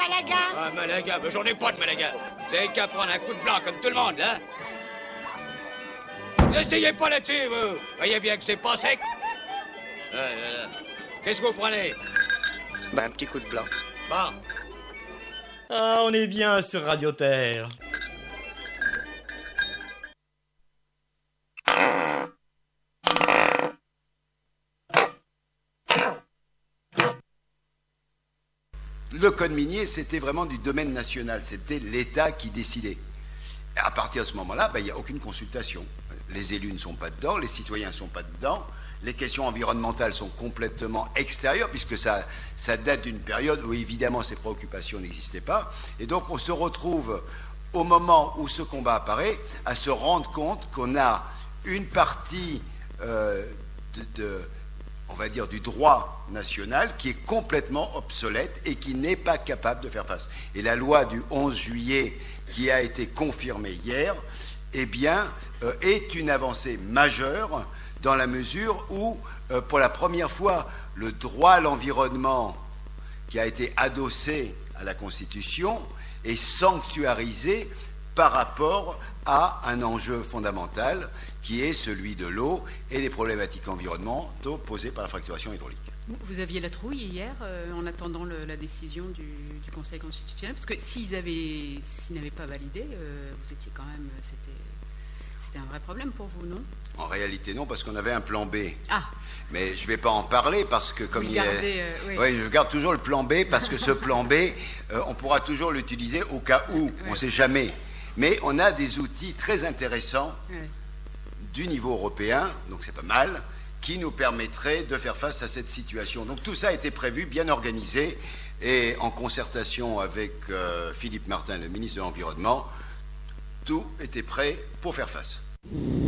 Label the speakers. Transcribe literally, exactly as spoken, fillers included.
Speaker 1: Malaga.
Speaker 2: Ah, Malaga, mais j'en ai pas de Malaga. Vous avez qu'à prendre un coup de blanc comme tout le monde, là. N'essayez pas là-dessus, vous. Voyez bien que c'est pas sec. Euh, euh, Qu'est-ce que vous prenez?
Speaker 3: Bah, un petit coup de blanc.
Speaker 2: Bon.
Speaker 4: Ah, on est bien sur Radio Terre.
Speaker 5: Le code minier, c'était vraiment du domaine national, c'était l'État qui décidait. Et à partir de ce moment-là, ben, il n'y a aucune consultation. Les élus ne sont pas dedans, les citoyens ne sont pas dedans, les questions environnementales sont complètement extérieures, puisque ça, ça date d'une période où évidemment ces préoccupations n'existaient pas. Et donc on se retrouve, au moment où ce combat apparaît, à se rendre compte qu'on a une partie euh, de... de on va dire, du droit national qui est complètement obsolète et qui n'est pas capable de faire face. Et la loi du onze juillet qui a été confirmée hier, eh bien, euh, est une avancée majeure dans la mesure où, euh, pour la première fois, le droit à l'environnement qui a été adossé à la Constitution est sanctuarisé par rapport à un enjeu fondamental qui est celui de l'eau et des problématiques environnementaux posées par la fracturation hydraulique.
Speaker 6: Vous aviez la trouille hier euh, en attendant le, la décision du, du Conseil constitutionnel, parce que s'ils avaient, s'ils n'avaient pas validé, euh, vous étiez quand même, c'était, c'était un vrai problème pour vous, non?
Speaker 5: En réalité, non, parce qu'on avait un plan B.
Speaker 6: Ah.
Speaker 5: Mais je ne vais pas en parler parce que comme
Speaker 6: vous
Speaker 5: il
Speaker 6: gardez,
Speaker 5: est...
Speaker 6: euh, oui.
Speaker 5: oui, je garde toujours le plan B parce que ce plan B, euh, on pourra toujours l'utiliser au cas où, oui. On ne sait jamais. Mais on a des outils très intéressants. Oui. Du niveau européen, donc c'est pas mal, qui nous permettrait de faire face à cette situation. Donc tout ça a été prévu, bien organisé, et en concertation avec euh, Philippe Martin, le ministre de l'Environnement, tout était prêt pour faire face.